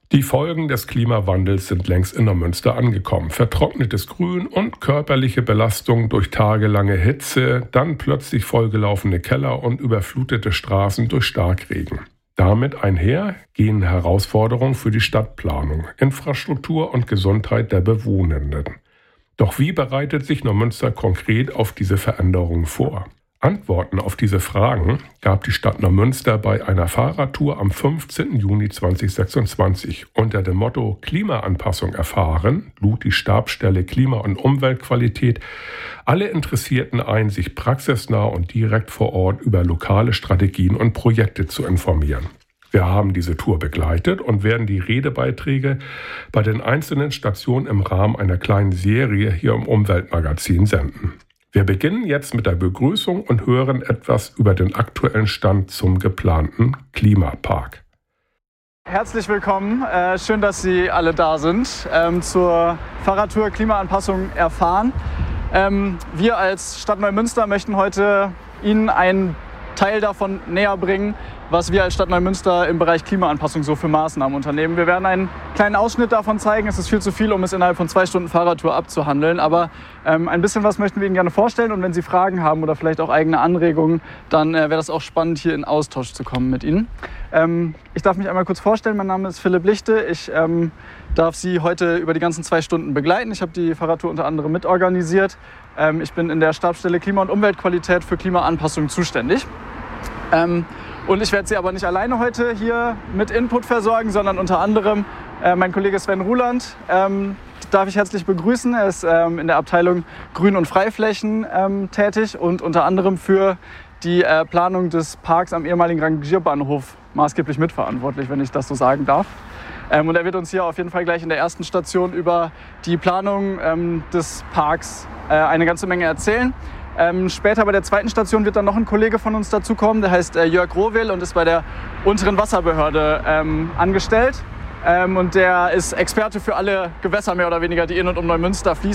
Die Folgen des Klimawandels sind längst in Neumünster angekommen. Vertrocknetes Grün und körperliche Belastung durch tagelange Hitze, dann plötzlich vollgelaufene Keller und überflutete Straßen durch Starkregen. Damit einher gehen Herausforderungen für die Stadtplanung, Infrastruktur und Gesundheit der Bewohnenden. Doch wie bereitet sich Neumünster konkret auf diese Veränderungen vor? Antworten auf diese Fragen gab die Stadt Neumünster bei einer Fahrradtour am 15. Juni 2026. Unter dem Motto Klimaanpassung erfahren lud die Stabsstelle Klima- und Umweltqualität alle Interessierten ein, sich praxisnah und direkt vor Ort über lokale Strategien und Projekte zu informieren. Wir haben diese Tour begleitet und werden die Redebeiträge bei den einzelnen Stationen im Rahmen einer kleinen Serie hier im Umweltmagazin senden. Wir beginnen jetzt mit der Begrüßung und hören etwas über den aktuellen Stand zum geplanten Klimapark. Herzlich willkommen, schön, dass Sie alle da sind zur Fahrradtour Klimaanpassung erfahren. Wir als Stadt Neumünster möchten heute Ihnen einen Teil davon näher bringen, was wir als Stadt Neumünster im Bereich Klimaanpassung so für Maßnahmen unternehmen. Wir werden einen kleinen Ausschnitt davon zeigen. Es ist viel zu viel, um es innerhalb von 2 Stunden Fahrradtour abzuhandeln. Aber ein bisschen was möchten wir Ihnen gerne vorstellen. Und wenn Sie Fragen haben oder vielleicht auch eigene Anregungen, dann wäre das auch spannend, hier in Austausch zu kommen mit Ihnen. Ich darf mich einmal kurz vorstellen. Mein Name ist Philipp Lichte. Ich darf Sie heute über die ganzen 2 Stunden begleiten. Ich habe die Fahrradtour unter anderem mitorganisiert. Ich bin in der Stabsstelle Klima- und Umweltqualität für Klimaanpassung zuständig. Und ich werde Sie aber nicht alleine heute hier mit Input versorgen, sondern unter anderem mein Kollege Sven Ruland darf ich herzlich begrüßen. Er ist in der Abteilung Grün- und Freiflächen tätig und unter anderem für die Planung des Parks am ehemaligen Rangierbahnhof maßgeblich mitverantwortlich, wenn ich das so sagen darf. Und er wird uns hier auf jeden Fall gleich in der ersten Station über die Planung des Parks eine ganze Menge erzählen. Später bei der zweiten Station wird dann noch ein Kollege von uns dazukommen, der heißt Jörg Rohwil und ist bei der unteren Wasserbehörde angestellt. Und der ist Experte für alle Gewässer mehr oder weniger, die in und um Neumünster fließen.